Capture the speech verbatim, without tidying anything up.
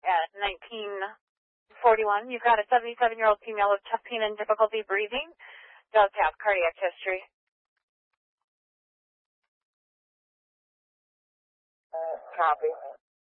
at nineteen forty-one. You've got a seventy-seven-year-old female with chest pain and difficulty breathing. Does have cardiac history. Uh, copy.